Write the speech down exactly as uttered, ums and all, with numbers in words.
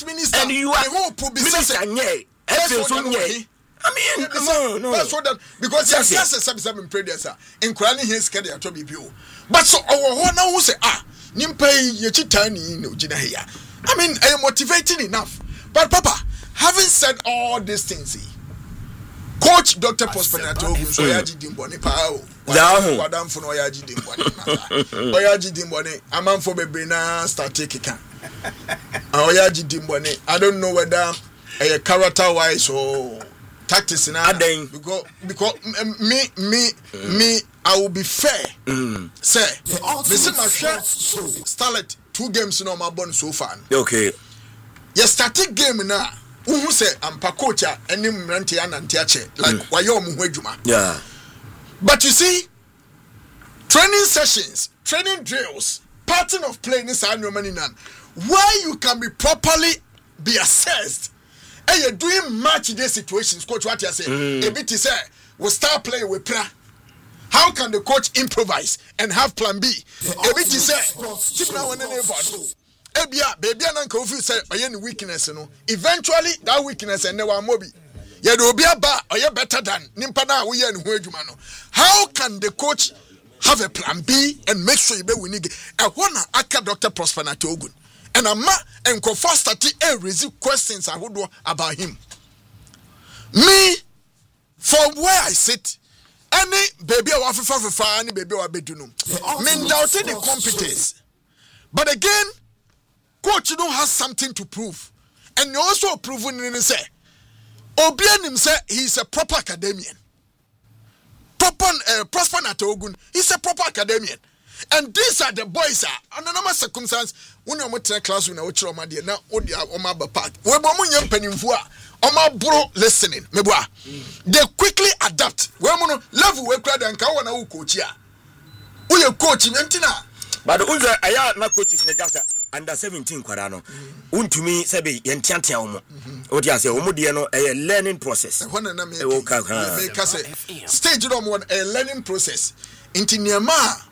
first minister and you are hope be minister nye efe so nye I mean no no that's what that because yes yes seven seven prayer sir in Quran here scared ya to be bio but so owo ho na wo say ah nimpa ye chitani no gina here I mean I am motivating enough but papa having said all these things Coach Doctor Prospernato so ya jidimboni pa o wadam fo no ya jidimboni o ya jidimboni amanfo bebre na start kika o ya jidimboni I don't know whether a character wise or tactics na because because me me me I will be fair mm. say me say my share starlet two games no my born so far okay your static game na who say ampa coach any mrante anante ache like mm. wayo mu ho adwuma yeah but you see training sessions training drills pattern of play in sa annual money nan where you can be properly be assessed and you're doing match day situations coach what you say mm. a bit is say we start playing with pra how can the coach improvise and have plan B a bit is say keep now on any body ebia baby ananka ofi say oye ni weakness no eventually that weakness and never mobi ye do obi aba oye better than nimpa na wo ye ni ho adwuma no how can the coach have a plan B and make sure you be winning e ho na aka Doctor Prospernato Ogun and ama enko first start e raise questions ahodo about him me from where I sit any baby wa fefa fefa any baby wa bedu no me doubting the competence but again coach don't have something to prove and you also proven in say Obianim say he's a proper academician proper uh, Prospernato Ogun he's a proper academician and these are the boys are under normal circumstances when you want to class when you chiro ma de na odi oma ba park we bo mu nyam panimfu a oma bro listening meboa they quickly adapt we mu no level we kra dan ka wona wo coach a wo ye coach ntina but unza aya na coaches ne gasa under seventeen kwara no untumi sebe yentiantia wo mo odi ase wo mo de no a learning process wona na me ka say stage no mo a learning process inti niema